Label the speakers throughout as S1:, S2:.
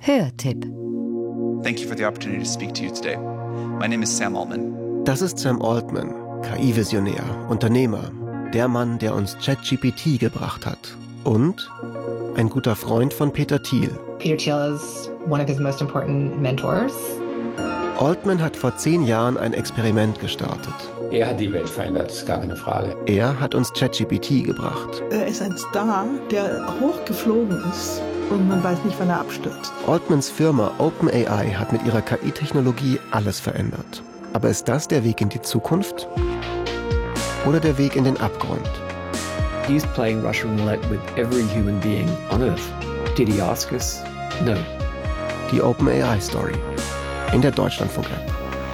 S1: Hörtipp.
S2: Thank you for the opportunity to speak to you today. My name is Sam Altman.
S3: Das ist Sam Altman, KI-Visionär, Unternehmer, der Mann, der uns ChatGPT gebracht hat. Und ein guter Freund von Peter Thiel.
S4: Peter Thiel is one of his most important mentors.
S3: Altman hat vor 10 Jahren ein Experiment gestartet.
S5: Er hat die Welt verändert, das ist gar keine Frage.
S3: Er hat uns ChatGPT gebracht.
S6: Er ist ein Star, der hochgeflogen ist und man weiß nicht, wann er abstürzt.
S3: Altmans Firma OpenAI hat mit ihrer KI-Technologie alles verändert. Aber ist das der Weg in die Zukunft? Oder der Weg in den Abgrund?
S7: He's playing Russian roulette with every human being on Earth. Did he ask us? No.
S3: Die OpenAI-Story. In der Deutschlandfunk-App.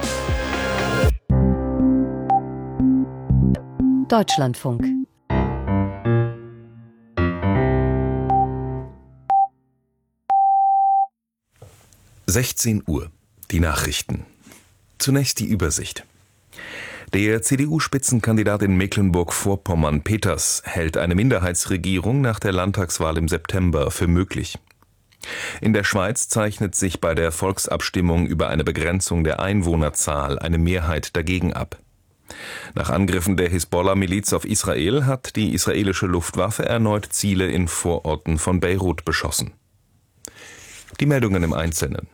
S1: Deutschlandfunk.
S8: Uhr. Die Nachrichten. Zunächst die Übersicht. Der CDU-Spitzenkandidat in Mecklenburg-Vorpommern, Peters, hält eine Minderheitsregierung nach der Landtagswahl im September für möglich. In der Schweiz zeichnet sich bei der Volksabstimmung über eine Begrenzung der Einwohnerzahl eine Mehrheit dagegen ab. Nach Angriffen der Hisbollah-Miliz auf Israel hat die israelische Luftwaffe erneut Ziele in Vororten von Beirut beschossen. Die Meldungen im Einzelnen.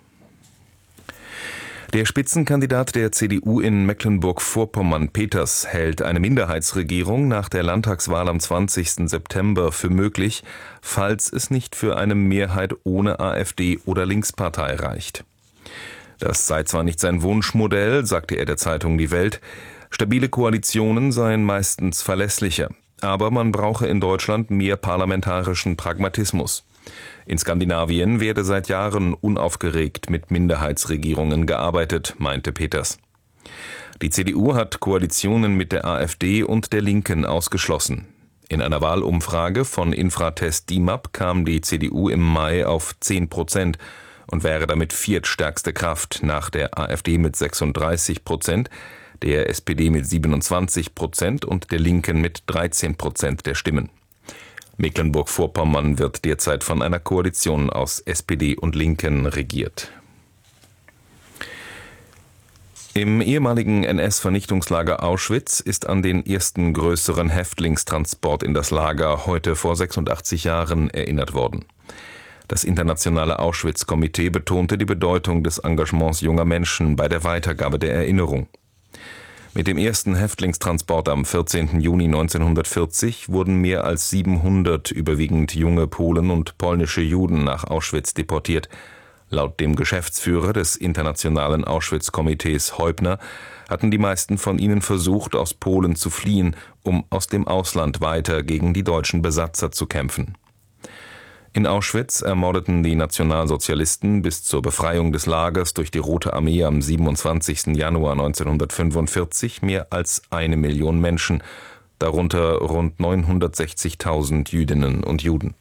S8: Der Spitzenkandidat der CDU in Mecklenburg-Vorpommern, Peters, hält eine Minderheitsregierung nach der Landtagswahl am 20. September für möglich, falls es nicht für eine Mehrheit ohne AfD oder Linkspartei reicht. Das sei zwar nicht sein Wunschmodell, sagte er der Zeitung Die Welt, stabile Koalitionen seien meistens verlässlicher, aber man brauche in Deutschland mehr parlamentarischen Pragmatismus. In Skandinavien werde seit Jahren unaufgeregt mit Minderheitsregierungen gearbeitet, meinte Peters. Die CDU hat Koalitionen mit der AfD und der Linken ausgeschlossen. In einer Wahlumfrage von Infratest DIMAP kam die CDU im Mai auf 10% und wäre damit viertstärkste Kraft nach der AfD mit 36%, der SPD mit 27% und der Linken mit 13% der Stimmen. Mecklenburg-Vorpommern wird derzeit von einer Koalition aus SPD und Linken regiert. Im ehemaligen NS-Vernichtungslager Auschwitz ist an den ersten größeren Häftlingstransport in das Lager heute vor 86 Jahren erinnert worden. Das internationale Auschwitz-Komitee betonte die Bedeutung des Engagements junger Menschen bei der Weitergabe der Erinnerung. Mit dem ersten Häftlingstransport am 14. Juni 1940 wurden mehr als 700 überwiegend junge Polen und polnische Juden nach Auschwitz deportiert. Laut dem Geschäftsführer des Internationalen Auschwitz-Komitees Heubner hatten die meisten von ihnen versucht, aus Polen zu fliehen, um aus dem Ausland weiter gegen die deutschen Besatzer zu kämpfen. In Auschwitz ermordeten die Nationalsozialisten bis zur Befreiung des Lagers durch die Rote Armee am 27. Januar 1945 mehr als 1 Million Menschen, darunter rund 960.000 Jüdinnen und Juden.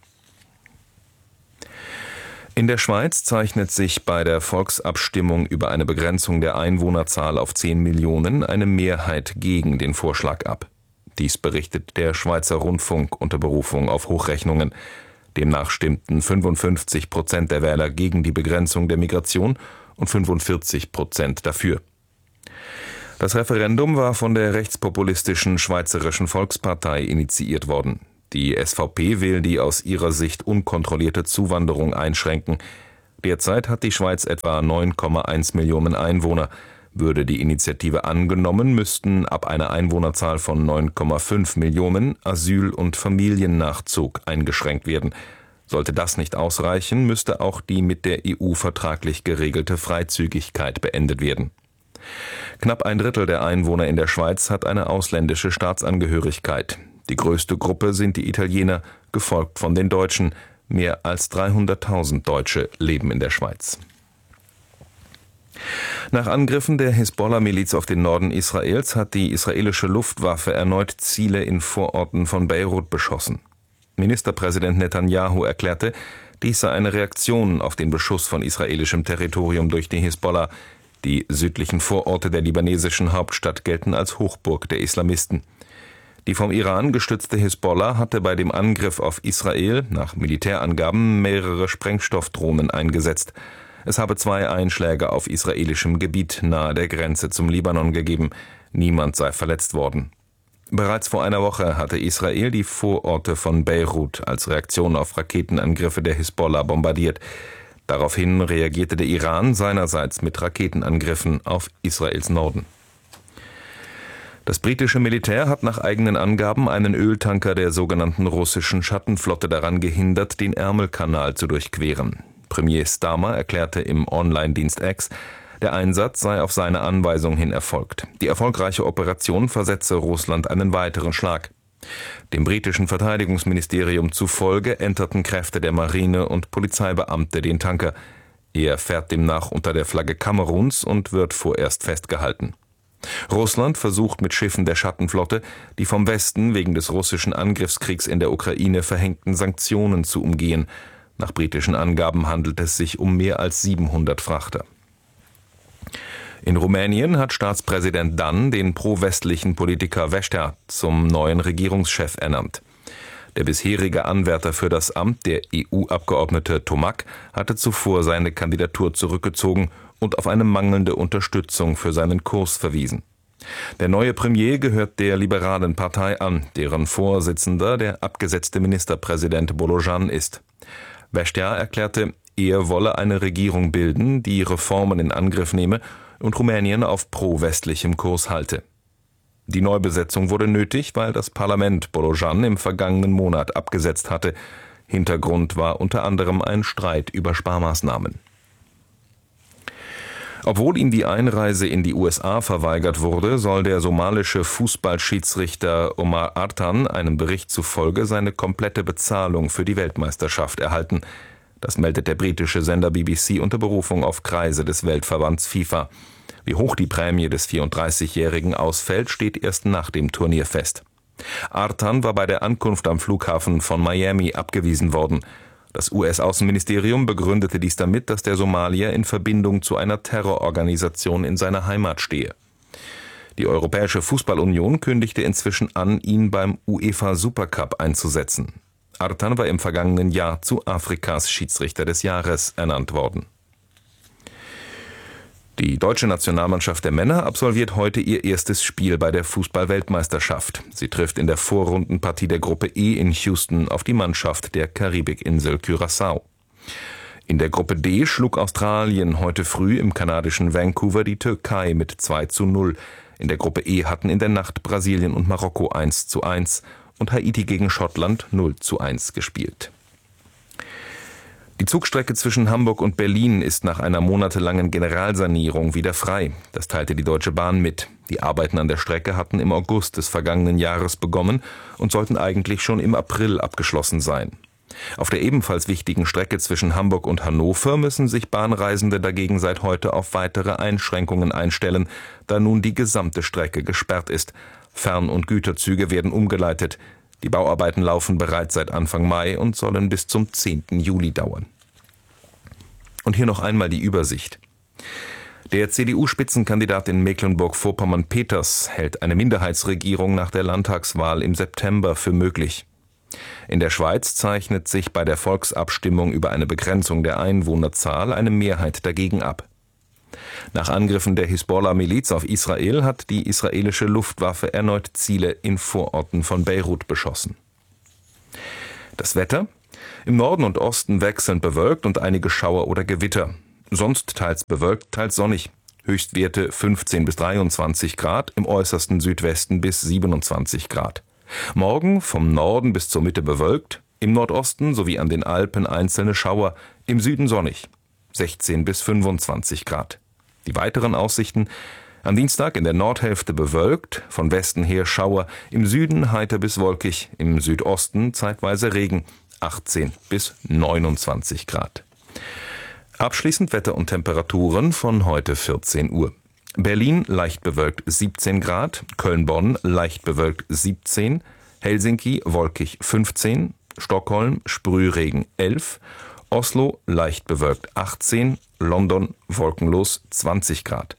S8: In der Schweiz zeichnet sich bei der Volksabstimmung über eine Begrenzung der Einwohnerzahl auf 10 Millionen eine Mehrheit gegen den Vorschlag ab. Dies berichtet der Schweizer Rundfunk unter Berufung auf Hochrechnungen. Demnach stimmten 55% der Wähler gegen die Begrenzung der Migration und 45% dafür. Das Referendum war von der rechtspopulistischen Schweizerischen Volkspartei initiiert worden. Die SVP will die aus ihrer Sicht unkontrollierte Zuwanderung einschränken. Derzeit hat die Schweiz etwa 9,1 Millionen Einwohner. Würde die Initiative angenommen, müssten ab einer Einwohnerzahl von 9,5 Millionen Asyl- und Familiennachzug eingeschränkt werden. Sollte das nicht ausreichen, müsste auch die mit der EU vertraglich geregelte Freizügigkeit beendet werden. Knapp 1/3 der Einwohner in der Schweiz hat eine ausländische Staatsangehörigkeit. Die größte Gruppe sind die Italiener, gefolgt von den Deutschen. Mehr als 300.000 Deutsche leben in der Schweiz. Nach Angriffen der Hisbollah-Miliz auf den Norden Israels hat die israelische Luftwaffe erneut Ziele in Vororten von Beirut beschossen. Ministerpräsident Netanyahu erklärte, dies sei eine Reaktion auf den Beschuss von israelischem Territorium durch die Hisbollah. Die südlichen Vororte der libanesischen Hauptstadt gelten als Hochburg der Islamisten. Die vom Iran gestützte Hisbollah hatte bei dem Angriff auf Israel nach Militärangaben mehrere Sprengstoffdrohnen eingesetzt. Es habe 2 Einschläge auf israelischem Gebiet nahe der Grenze zum Libanon gegeben. Niemand sei verletzt worden. Bereits vor einer Woche hatte Israel die Vororte von Beirut als Reaktion auf Raketenangriffe der Hisbollah bombardiert. Daraufhin reagierte der Iran seinerseits mit Raketenangriffen auf Israels Norden. Das britische Militär hat nach eigenen Angaben einen Öltanker der sogenannten russischen Schattenflotte daran gehindert, den Ärmelkanal zu durchqueren. Premier Starmer erklärte im Online-Dienst X, der Einsatz sei auf seine Anweisung hin erfolgt. Die erfolgreiche Operation versetze Russland einen weiteren Schlag. Dem britischen Verteidigungsministerium zufolge enterten Kräfte der Marine und Polizeibeamte den Tanker. Er fährt demnach unter der Flagge Kameruns und wird vorerst festgehalten. Russland versucht mit Schiffen der Schattenflotte, die vom Westen wegen des russischen Angriffskriegs in der Ukraine verhängten Sanktionen zu umgehen. Nach britischen Angaben handelt es sich um mehr als 700 Frachter. In Rumänien hat Staatspräsident Dan den pro-westlichen Politiker Wester zum neuen Regierungschef ernannt. Der bisherige Anwärter für das Amt, der EU-Abgeordnete Tomac, hatte zuvor seine Kandidatur zurückgezogen und auf eine mangelnde Unterstützung für seinen Kurs verwiesen. Der neue Premier gehört der liberalen Partei an, deren Vorsitzender der abgesetzte Ministerpräsident Bolojan ist. Wester erklärte, er wolle eine Regierung bilden, die Reformen in Angriff nehme und Rumänien auf pro-westlichem Kurs halte. Die Neubesetzung wurde nötig, weil das Parlament Bolojan im vergangenen Monat abgesetzt hatte. Hintergrund war unter anderem ein Streit über Sparmaßnahmen. Obwohl ihm die Einreise in die USA verweigert wurde, soll der somalische Fußballschiedsrichter Omar Artan einem Bericht zufolge seine komplette Bezahlung für die Weltmeisterschaft erhalten. Das meldet der britische Sender BBC unter Berufung auf Kreise des Weltverbands FIFA. Wie hoch die Prämie des 34-Jährigen ausfällt, steht erst nach dem Turnier fest. Artan war bei der Ankunft am Flughafen von Miami abgewiesen worden. Das US-Außenministerium begründete dies damit, dass der Somalier in Verbindung zu einer Terrororganisation in seiner Heimat stehe. Die Europäische Fußballunion kündigte inzwischen an, ihn beim UEFA Supercup einzusetzen. Artan war im vergangenen Jahr zu Afrikas Schiedsrichter des Jahres ernannt worden. Die deutsche Nationalmannschaft der Männer absolviert heute ihr erstes Spiel bei der Fußball-Weltmeisterschaft. Sie trifft in der Vorrundenpartie der Gruppe E in Houston auf die Mannschaft der Karibikinsel Curaçao. In der Gruppe D schlug Australien heute früh im kanadischen Vancouver die Türkei mit 2:0. In der Gruppe E hatten in der Nacht Brasilien und Marokko 1:1 und Haiti gegen Schottland 0:1 gespielt. Die Zugstrecke zwischen Hamburg und Berlin ist nach einer monatelangen Generalsanierung wieder frei. Das teilte die Deutsche Bahn mit. Die Arbeiten an der Strecke hatten im August des vergangenen Jahres begonnen und sollten eigentlich schon im April abgeschlossen sein. Auf der ebenfalls wichtigen Strecke zwischen Hamburg und Hannover müssen sich Bahnreisende dagegen seit heute auf weitere Einschränkungen einstellen, da nun die gesamte Strecke gesperrt ist. Fern- und Güterzüge werden umgeleitet. Die Bauarbeiten laufen bereits seit Anfang Mai und sollen bis zum 10. Juli dauern. Und hier noch einmal die Übersicht. Der CDU-Spitzenkandidat in Mecklenburg-Vorpommern-Peters hält eine Minderheitsregierung nach der Landtagswahl im September für möglich. In der Schweiz zeichnet sich bei der Volksabstimmung über eine Begrenzung der Einwohnerzahl eine Mehrheit dagegen ab. Nach Angriffen der Hisbollah-Miliz auf Israel hat die israelische Luftwaffe erneut Ziele in Vororten von Beirut beschossen. Das Wetter? Im Norden und Osten wechselnd bewölkt und einige Schauer oder Gewitter. Sonst teils bewölkt, teils sonnig. Höchstwerte 15 bis 23 Grad, im äußersten Südwesten bis 27 Grad. Morgen vom Norden bis zur Mitte bewölkt, im Nordosten sowie an den Alpen einzelne Schauer, im Süden sonnig. 16 bis 25 Grad. Die weiteren Aussichten: am Dienstag in der Nordhälfte bewölkt, von Westen her Schauer, im Süden heiter bis wolkig, im Südosten zeitweise Regen, 18 bis 29 Grad. Abschließend Wetter und Temperaturen von heute 14 Uhr. Berlin leicht bewölkt 17 Grad, Köln-Bonn leicht bewölkt 17, Helsinki wolkig 15, Stockholm Sprühregen 11, Oslo leicht bewölkt 18, London wolkenlos 20 Grad.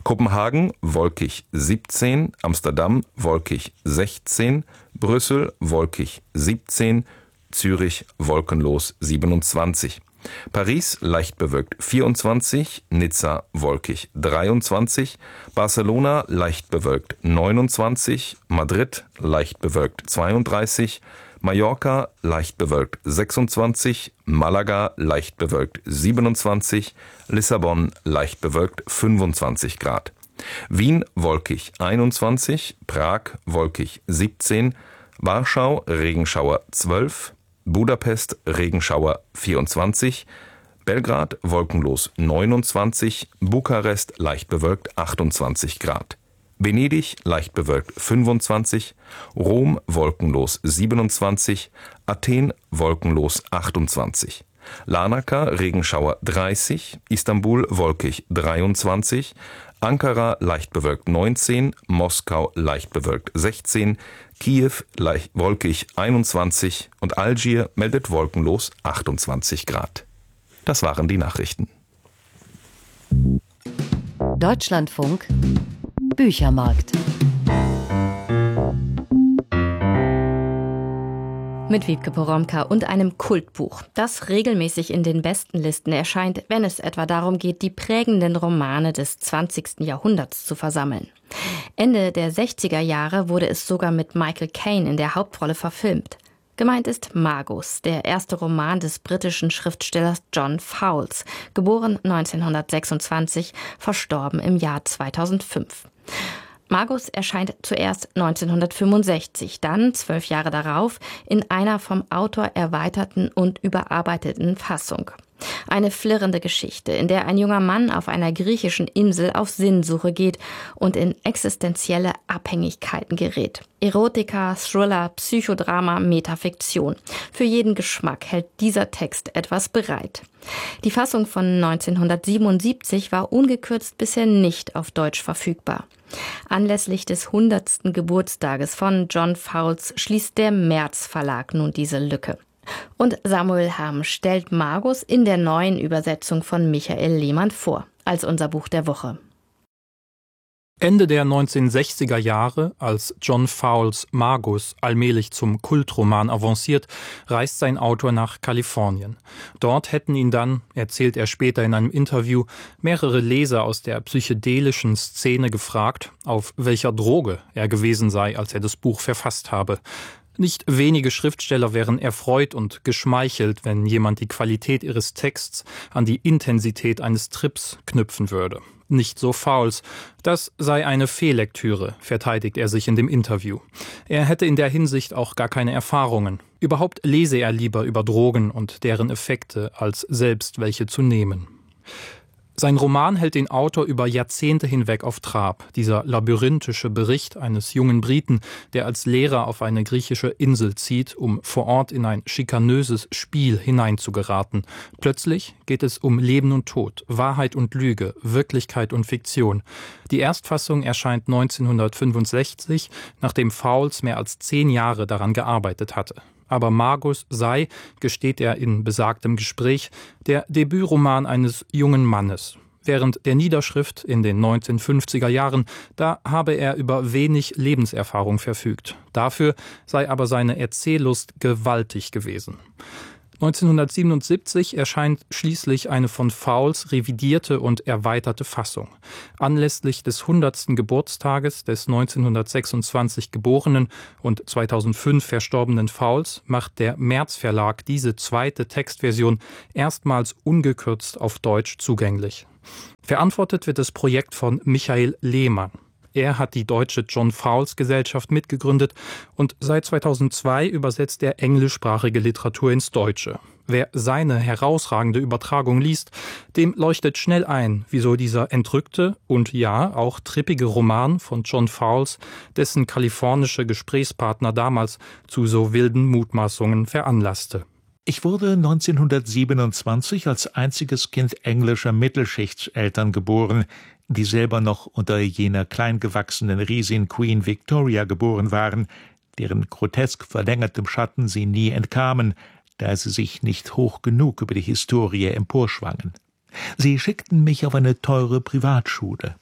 S8: Kopenhagen wolkig 17, Amsterdam wolkig 16, Brüssel wolkig 17, Zürich wolkenlos 27. Paris leicht bewölkt 24, Nizza wolkig 23, Barcelona leicht bewölkt 29, Madrid leicht bewölkt 32, Mallorca leicht bewölkt 26, Malaga leicht bewölkt 27, Lissabon leicht bewölkt 25 Grad. Wien wolkig 21, Prag wolkig 17, Warschau Regenschauer 12, Budapest Regenschauer 24, Belgrad wolkenlos 29, Bukarest leicht bewölkt 28 Grad. Venedig leicht bewölkt 25, Rom wolkenlos 27, Athen wolkenlos 28, Larnaca Regenschauer 30, Istanbul wolkig 23, Ankara leicht bewölkt 19, Moskau leicht bewölkt 16, Kiew leicht wolkig 21 und Algier meldet wolkenlos 28 Grad. Das waren die Nachrichten.
S1: Deutschlandfunk Büchermarkt. Mit Wiebke Poromka und einem Kultbuch, das regelmäßig in den besten Listen erscheint, wenn es etwa darum geht, die prägenden Romane des 20. Jahrhunderts zu versammeln. Ende der 60er Jahre wurde es sogar mit Michael Caine in der Hauptrolle verfilmt. Gemeint ist Magus, der erste Roman des britischen Schriftstellers John Fowles, geboren 1926, verstorben im Jahr 2005. Magus erscheint zuerst 1965, dann 12 Jahre darauf in einer vom Autor erweiterten und überarbeiteten Fassung. Eine flirrende Geschichte, in der ein junger Mann auf einer griechischen Insel auf Sinnsuche geht und in existenzielle Abhängigkeiten gerät. Erotika, Thriller, Psychodrama, Metafiktion. Für jeden Geschmack hält dieser Text etwas bereit. Die Fassung von 1977 war ungekürzt bisher nicht auf Deutsch verfügbar. Anlässlich des 100. Geburtstages von John Fowles schließt der März Verlag nun diese Lücke. Und Samuel Hamm stellt Magus in der neuen Übersetzung von Michael Lehmann vor, als unser Buch der Woche.
S9: Ende der 1960er Jahre, als John Fowles Magus allmählich zum Kultroman avanciert, reist sein Autor nach Kalifornien. Dort hätten ihn dann, erzählt er später in einem Interview, mehrere Leser aus der psychedelischen Szene gefragt, auf welcher Droge er gewesen sei, als er das Buch verfasst habe. Nicht wenige Schriftsteller wären erfreut und geschmeichelt, wenn jemand die Qualität ihres Texts an die Intensität eines Trips knüpfen würde. Nicht so Fowles. Das sei eine Fehllektüre, verteidigt er sich in dem Interview. Er hätte in der Hinsicht auch gar keine Erfahrungen. Überhaupt lese er lieber über Drogen und deren Effekte, als selbst welche zu nehmen. Sein Roman hält den Autor über Jahrzehnte hinweg auf Trab. Dieser labyrinthische Bericht eines jungen Briten, der als Lehrer auf eine griechische Insel zieht, um vor Ort in ein schikanöses Spiel hineinzugeraten. Plötzlich geht es um Leben und Tod, Wahrheit und Lüge, Wirklichkeit und Fiktion. Die Erstfassung erscheint 1965, nachdem Fowles mehr als 10 Jahre daran gearbeitet hatte. Aber Magus sei, gesteht er in besagtem Gespräch, der Debütroman eines jungen Mannes. Während der Niederschrift in den 1950er Jahren, da habe er über wenig Lebenserfahrung verfügt. Dafür sei aber seine Erzähllust gewaltig gewesen. 1977 erscheint schließlich eine von Fowles revidierte und erweiterte Fassung. Anlässlich des 100. Geburtstages des 1926 geborenen und 2005 verstorbenen Fowles macht der März Verlag diese zweite Textversion erstmals ungekürzt auf Deutsch zugänglich. Verantwortet wird das Projekt von Michael Lehmann. Er hat die deutsche John Fowles Gesellschaft mitgegründet und seit 2002 übersetzt er englischsprachige Literatur ins Deutsche. Wer seine herausragende Übertragung liest, dem leuchtet schnell ein, wieso dieser entrückte und ja auch trippige Roman von John Fowles, dessen kalifornische Gesprächspartner damals zu so wilden Mutmaßungen veranlasste.
S10: Ich wurde 1927 als einziges Kind englischer Mittelschichtseltern geboren, die selber noch unter jener kleingewachsenen Riesin Queen Victoria geboren waren, deren grotesk verlängertem Schatten sie nie entkamen, da sie sich nicht hoch genug über die Historie emporschwangen. Sie schickten mich auf eine teure Privatschule.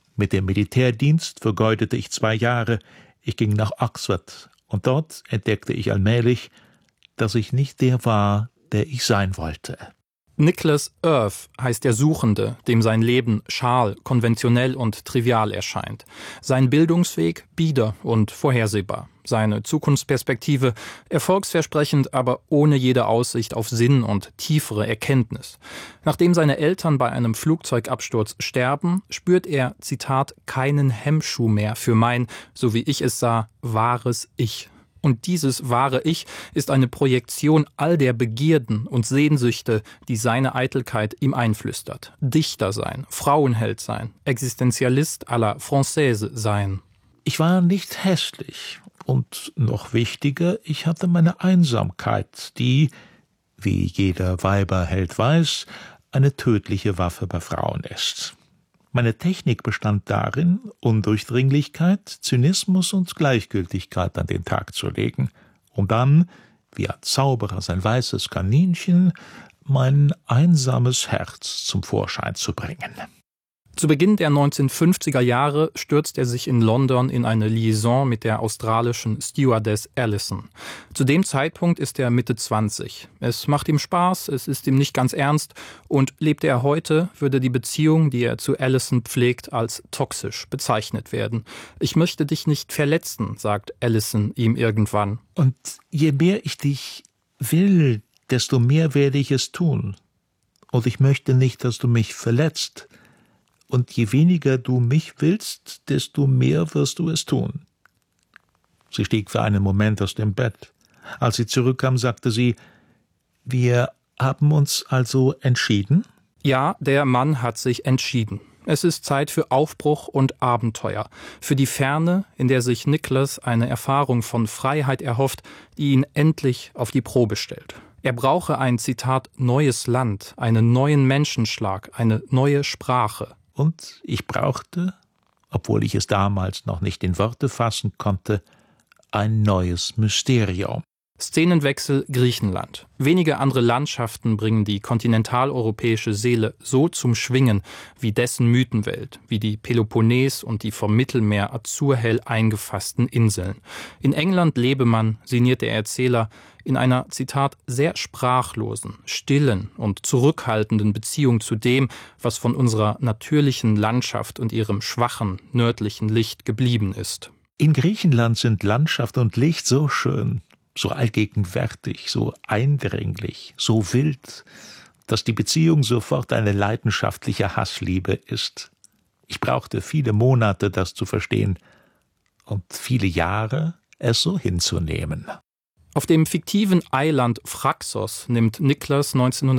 S10: Mit dem Militärdienst vergeudete ich 2 Jahre. Ich ging nach Oxford und dort entdeckte ich allmählich, dass ich nicht der war, der ich sein wollte.
S9: Nicholas Earth heißt der Suchende, dem sein Leben schal, konventionell und trivial erscheint. Sein Bildungsweg bieder und vorhersehbar. Seine Zukunftsperspektive erfolgsversprechend, aber ohne jede Aussicht auf Sinn und tiefere Erkenntnis. Nachdem seine Eltern bei einem Flugzeugabsturz sterben, spürt er, Zitat, keinen Hemmschuh mehr für mein, so wie ich es sah, wahres Ich. Und dieses wahre Ich ist eine Projektion all der Begierden und Sehnsüchte, die seine Eitelkeit ihm einflüstert. Dichter sein, Frauenheld sein, Existenzialist à la Française sein.
S10: Ich war nicht hässlich und noch wichtiger, ich hatte meine Einsamkeit, die, wie jeder Weiberheld weiß, eine tödliche Waffe bei Frauen ist. Meine Technik bestand darin, Undurchdringlichkeit, Zynismus und Gleichgültigkeit an den Tag zu legen, um dann, wie ein Zauberer sein weißes Kaninchen, mein einsames Herz zum Vorschein zu bringen.
S9: Zu Beginn der 1950er Jahre stürzt er sich in London in eine Liaison mit der australischen Stewardess Alison. Zu dem Zeitpunkt ist er Mitte 20. Es macht ihm Spaß, es ist ihm nicht ganz ernst und lebte er heute, würde die Beziehung, die er zu Alison pflegt, als toxisch bezeichnet werden. Ich möchte dich nicht verletzen, sagt Alison ihm irgendwann.
S10: Und je mehr ich dich will, desto mehr werde ich es tun. Und ich möchte nicht, dass du mich verletzt. Und je weniger du mich willst, desto mehr wirst du es tun. Sie stieg für einen Moment aus dem Bett. Als sie zurückkam, sagte sie, wir haben uns also entschieden?
S9: Ja, der Mann hat sich entschieden. Es ist Zeit für Aufbruch und Abenteuer, für die Ferne, in der sich Nicholas eine Erfahrung von Freiheit erhofft, die ihn endlich auf die Probe stellt. Er brauche ein, Zitat, neues Land, einen neuen Menschenschlag, eine neue Sprache.
S10: Und ich brauchte, obwohl ich es damals noch nicht in Worte fassen konnte, ein neues Mysterium.
S9: Szenenwechsel Griechenland. Wenige andere Landschaften bringen die kontinentaleuropäische Seele so zum Schwingen wie dessen Mythenwelt, wie die Peloponnes und die vom Mittelmeer azurhell eingefassten Inseln. In England lebe man, sinniert der Erzähler, in einer, Zitat, sehr sprachlosen, stillen und zurückhaltenden Beziehung zu dem, was von unserer natürlichen Landschaft und ihrem schwachen, nördlichen Licht geblieben ist.
S10: In Griechenland sind Landschaft und Licht so schön, so allgegenwärtig, so eindringlich, so wild, dass die Beziehung sofort eine leidenschaftliche Hassliebe ist. Ich brauchte viele Monate, das zu verstehen, und viele Jahre, es so hinzunehmen.
S9: Auf dem fiktiven Eiland Phraxos nimmt Nicholas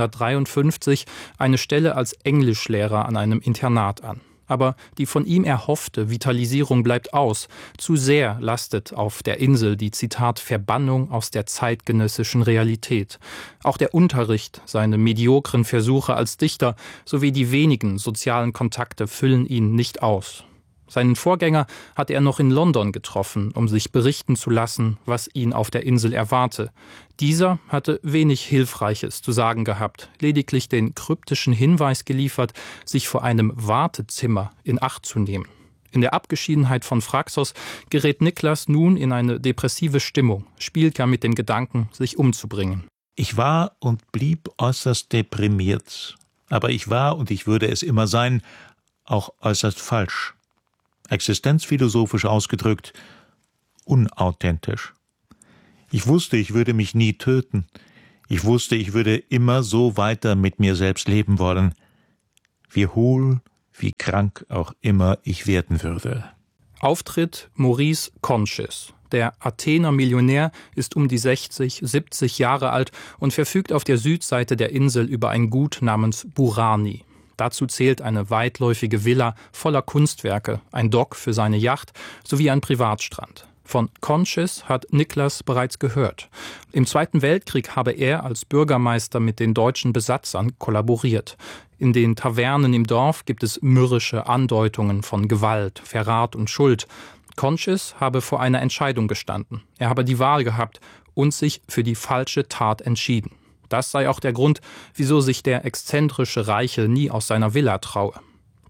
S9: 1953 eine Stelle als Englischlehrer an einem Internat an. Aber die von ihm erhoffte Vitalisierung bleibt aus. Zu sehr lastet auf der Insel die, Zitat, Verbannung aus der zeitgenössischen Realität. Auch der Unterricht, seine mediokren Versuche als Dichter sowie die wenigen sozialen Kontakte füllen ihn nicht aus. Seinen Vorgänger hatte er noch in London getroffen, um sich berichten zu lassen, was ihn auf der Insel erwarte. Dieser hatte wenig Hilfreiches zu sagen gehabt, lediglich den kryptischen Hinweis geliefert, sich vor einem Wartezimmer in Acht zu nehmen. In der Abgeschiedenheit von Phraxos gerät Nicholas nun in eine depressive Stimmung, spielt ja mit dem Gedanken, sich umzubringen.
S10: Ich war und blieb äußerst deprimiert, aber ich war, und ich würde es immer sein, auch äußerst falsch. Existenzphilosophisch ausgedrückt, unauthentisch. Ich wusste, ich würde mich nie töten. Ich wusste, ich würde immer so weiter mit mir selbst leben wollen, wie hohl, wie krank auch immer ich werden würde.
S9: Auftritt Maurice Conchis. Der Athener Millionär ist um die 60, 70 Jahre alt und verfügt auf der Südseite der Insel über ein Gut namens Burani. Dazu zählt eine weitläufige Villa voller Kunstwerke, ein Dock für seine Yacht sowie ein Privatstrand. Von Conchis hat Nicholas bereits gehört. Im Zweiten Weltkrieg habe er als Bürgermeister mit den deutschen Besatzern kollaboriert. In den Tavernen im Dorf gibt es mürrische Andeutungen von Gewalt, Verrat und Schuld. Conchis habe vor einer Entscheidung gestanden. Er habe die Wahl gehabt und sich für die falsche Tat entschieden. Das sei auch der Grund, wieso sich der exzentrische Reiche nie aus seiner Villa traue.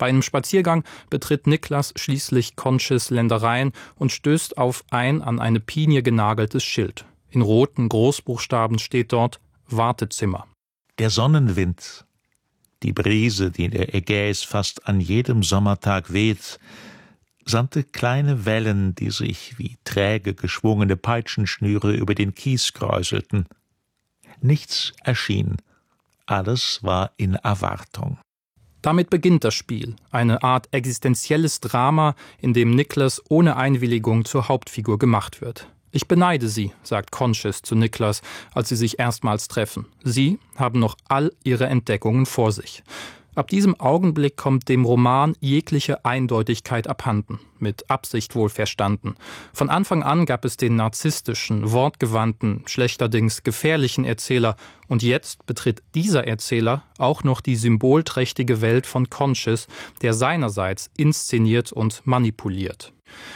S9: Bei einem Spaziergang betritt Niklas schließlich Conchys Ländereien und stößt auf ein an eine Pinie genageltes Schild. In roten Großbuchstaben steht dort Wartezimmer.
S10: Der Sonnenwind, die Brise, die in der Ägäis fast an jedem Sommertag weht, sandte kleine Wellen, die sich wie träge geschwungene Peitschenschnüre über den Kies kräuselten. Nichts erschien, alles war in Erwartung.
S9: Damit beginnt das Spiel, eine Art existenzielles Drama, in dem Niklas ohne Einwilligung zur Hauptfigur gemacht wird. »Ich beneide Sie«, sagt Conchys zu Niklas, als sie sich erstmals treffen. Sie haben noch all ihre Entdeckungen vor sich. Ab diesem Augenblick kommt dem Roman jegliche Eindeutigkeit abhanden, mit Absicht wohl verstanden. Von Anfang an gab es den narzisstischen, wortgewandten, schlechterdings gefährlichen Erzähler, und jetzt betritt dieser Erzähler auch noch die symbolträchtige Welt von Conchys, der seinerseits inszeniert und manipuliert.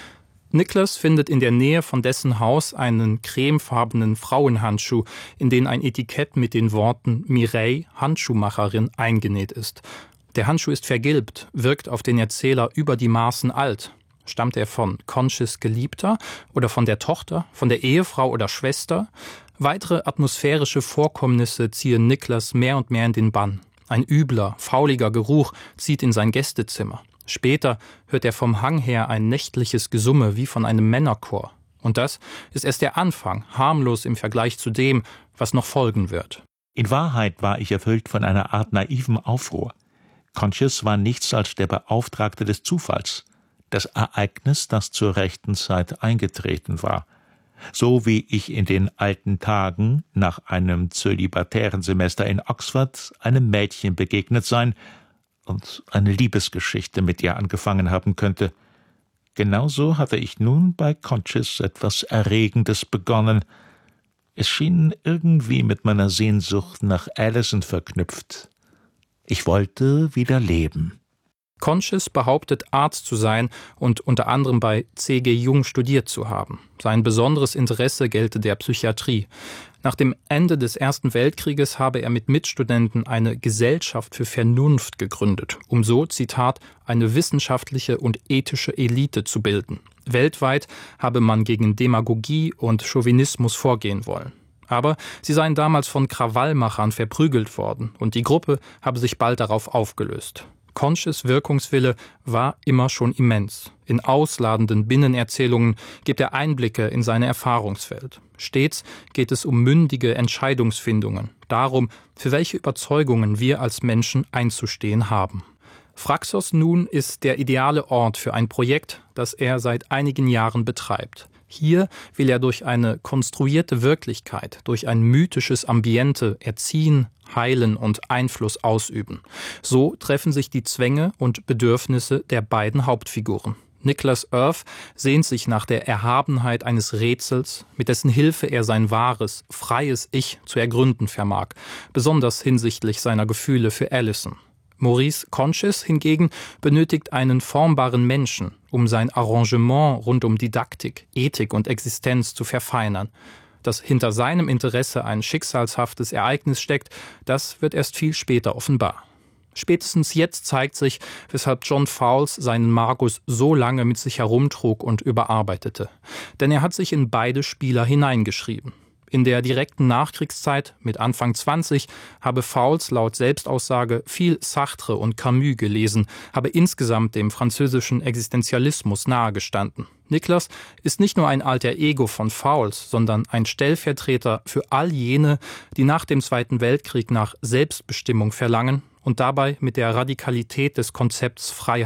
S9: Niklas findet in der Nähe von dessen Haus einen cremefarbenen Frauenhandschuh, in den ein Etikett mit den Worten Mireille, Handschuhmacherin, eingenäht ist. Der Handschuh ist vergilbt, wirkt auf den Erzähler über die Maßen alt. Stammt er von Conchys Geliebter oder von der Tochter, von der Ehefrau oder Schwester? Weitere atmosphärische Vorkommnisse ziehen Niklas mehr und mehr in den Bann. Ein übler, fauliger Geruch zieht in sein Gästezimmer. Später hört er vom Hang her ein nächtliches Gesumme wie von einem Männerchor. Und das ist erst der Anfang, harmlos im Vergleich zu dem, was noch folgen wird.
S10: In Wahrheit war ich erfüllt von einer Art naiven Aufruhr. Conchys war nichts als der Beauftragte des Zufalls, das Ereignis, das zur rechten Zeit eingetreten war. So wie ich in den alten Tagen nach einem zölibatären Semester in Oxford einem Mädchen begegnet sein und eine Liebesgeschichte mit ihr angefangen haben könnte. Genauso hatte ich nun bei Conchys etwas Erregendes begonnen. Es schien irgendwie mit meiner Sehnsucht nach Alison verknüpft. Ich wollte wieder leben.
S9: Conchys behauptet, Arzt zu sein und unter anderem bei C.G. Jung studiert zu haben. Sein besonderes Interesse gelte der Psychiatrie. Nach dem Ende des Ersten Weltkrieges habe er mit Mitstudenten eine Gesellschaft für Vernunft gegründet, um so, Zitat, eine wissenschaftliche und ethische Elite zu bilden. Weltweit habe man gegen Demagogie und Chauvinismus vorgehen wollen. Aber sie seien damals von Krawallmachern verprügelt worden und die Gruppe habe sich bald darauf aufgelöst. Conchys Wirkungswille war immer schon immens. In ausladenden Binnenerzählungen gibt er Einblicke in seine Erfahrungswelt. Stets geht es um mündige Entscheidungsfindungen, darum, für welche Überzeugungen wir als Menschen einzustehen haben. Phraxos nun ist der ideale Ort für ein Projekt, das er seit einigen Jahren betreibt. Hier will er durch eine konstruierte Wirklichkeit, durch ein mythisches Ambiente erziehen, heilen und Einfluss ausüben. So treffen sich die Zwänge und Bedürfnisse der beiden Hauptfiguren. Nicholas Earp sehnt sich nach der Erhabenheit eines Rätsels, mit dessen Hilfe er sein wahres, freies Ich zu ergründen vermag, besonders hinsichtlich seiner Gefühle für Alison. Maurice Conchys hingegen benötigt einen formbaren Menschen, um sein Arrangement rund um Didaktik, Ethik und Existenz zu verfeinern. Dass hinter seinem Interesse ein schicksalshaftes Ereignis steckt, das wird erst viel später offenbar. Spätestens jetzt zeigt sich, weshalb John Fowles seinen Magus so lange mit sich herumtrug und überarbeitete. Denn er hat sich in beide Spieler hineingeschrieben. In der direkten Nachkriegszeit, mit Anfang 20, habe Fowles laut Selbstaussage viel Sartre und Camus gelesen, habe insgesamt dem französischen Existenzialismus nahegestanden. Niklas ist nicht nur ein alter Ego von Fowles, sondern ein Stellvertreter für all jene, die nach dem Zweiten Weltkrieg nach Selbstbestimmung verlangen und dabei mit der Radikalität des Konzepts Freiheit